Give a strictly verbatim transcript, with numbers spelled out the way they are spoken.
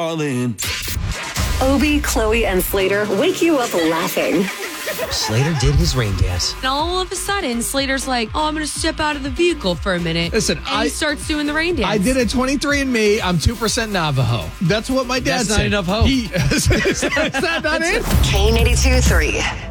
Darling. Obie, Chloe, and Slater wake you up laughing. Slater did his rain dance. And all of a sudden, Slater's like, oh, I'm going to step out of the vehicle for a minute. Listen, and I- he starts doing the rain dance. I did a twenty-three and me. I'm two percent Navajo. That's what my dad That's not said. enough hope. He, is that not it? K ninety-two three.